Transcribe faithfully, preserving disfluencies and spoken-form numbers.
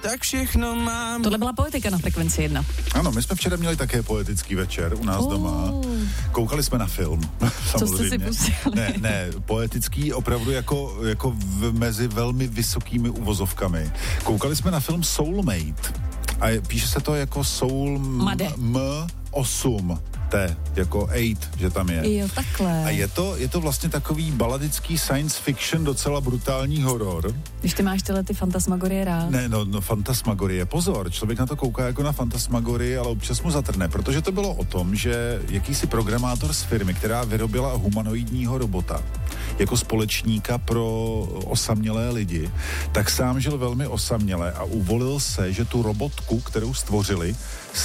tak všechno mám. Tohle byla Poetika na Frekvenci jedna. Ano, my jsme včera měli také poetický večer u nás Oh. doma. Koukali jsme na film. Co jste si pustili? Ne, ne, poetický opravdu jako, jako v, mezi velmi vysokými uvozovkami. Koukali jsme na film Soulmate. A je, píše se to jako Soul Made. M osm. T, jako osm, že tam je. Jo, takhle. A je to, je to vlastně takový baladický science fiction, docela brutální horor. Když ty máš tyhle ty fantasmagorie rád. Ne, no, no fantasmagorie, pozor, člověk na to kouká jako na fantasmagorii, ale občas mu zatrne, protože to bylo o tom, že jakýsi programátor z firmy, která vyrobila humanoidního robota jako společníka pro osamělé lidi, tak sám žil velmi osaměle a uvolil se, že tu robotku, kterou stvořili,